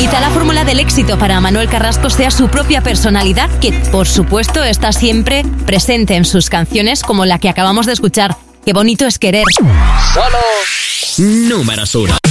Quizá la fórmula del éxito para Manuel Carrasco sea su propia personalidad, que por supuesto está siempre presente en sus canciones, como la que acabamos de escuchar. Qué bonito es querer. Solo números 1.